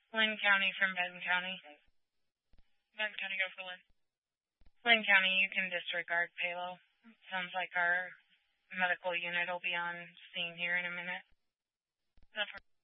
Lynn County from Benton County. Benton County, go for Lynn. Lynn County, you can disregard Palo. Sounds like our medical unit will be on scene here in a minute. Affirmative.